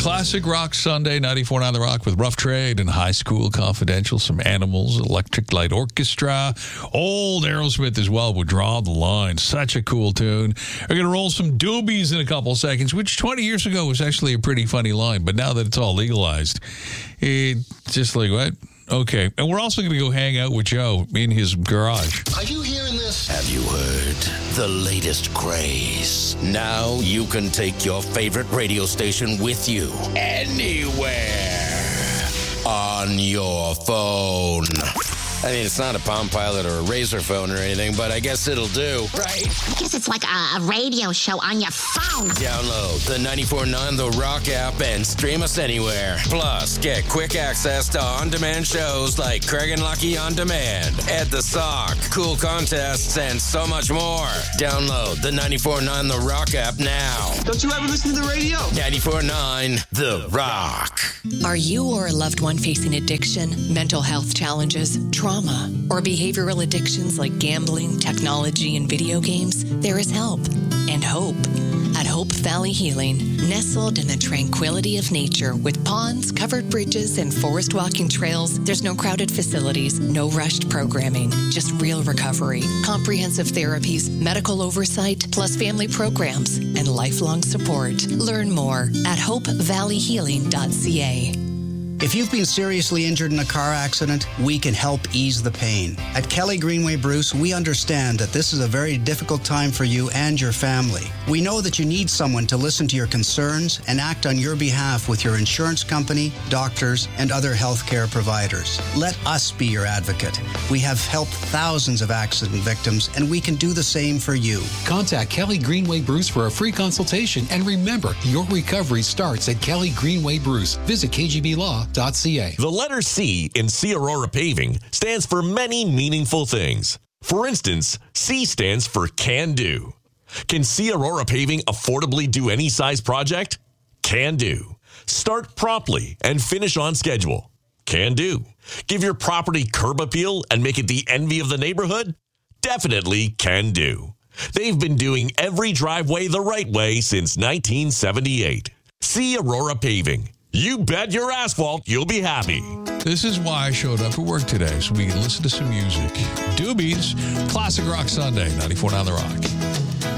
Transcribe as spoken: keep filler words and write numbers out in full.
Classic Rock Sunday, ninety-four point nine The Rock with Rough Trade and High School Confidential, some Animals, Electric Light Orchestra, old Aerosmith as well with Draw the Line. Such a cool tune. We're going to roll some Doobies in a couple seconds, which twenty years ago was actually a pretty funny line, but now that it's all legalized, it's just like, what? Okay. And we're also going to go hang out with Joe in his garage. Are you hearing this? Have you heard the latest craze? Now you can take your favorite radio station with you anywhere on your phone. I mean, it's not a Palm Pilot or a Razor phone or anything, but I guess it'll do, right? I guess it's like a, a radio show on your phone. Download the ninety-four point nine The Rock app and stream us anywhere. Plus, get quick access to on-demand shows like Craig and Lucky On Demand, Ed the Sock, cool contests, and so much more. Download the ninety-four point nine The Rock app now. Don't you ever listen to the radio? ninety-four point nine The Rock. Are you or a loved one facing addiction, mental health challenges, trauma, or behavioral addictions like gambling, technology, and video games? There is help and hope at Hope Valley Healing, nestled in the tranquility of nature with ponds, covered bridges, and forest walking trails. There's no crowded facilities, no rushed programming, just real recovery, comprehensive therapies, medical oversight, plus family programs and lifelong support. Learn more at hope valley healing dot c a. If you've been seriously injured in a car accident, we can help ease the pain. At Kelly Greenway Bruce, we understand that this is a very difficult time for you and your family. We know that you need someone to listen to your concerns and act on your behalf with your insurance company, doctors, and other healthcare providers. Let us be your advocate. We have helped thousands of accident victims, and we can do the same for you. Contact Kelly Greenway Bruce for a free consultation, and remember, your recovery starts at Kelly Greenway Bruce. Visit k g b law dot c a. The letter C in C Aurora Paving stands for many meaningful things. For instance, C stands for Can Do. Can C Aurora Paving affordably do any size project? Can do. Start promptly and finish on schedule? Can do. Give your property curb appeal and make it the envy of the neighborhood? Definitely can do. They've been doing every driveway the right way since nineteen seventy-eight. C Aurora Paving. You bet your asphalt you'll be happy. This is why I showed up at work today, so we can listen to some music. Doobies, Classic Rock Sunday, ninety-four point nine The Rock.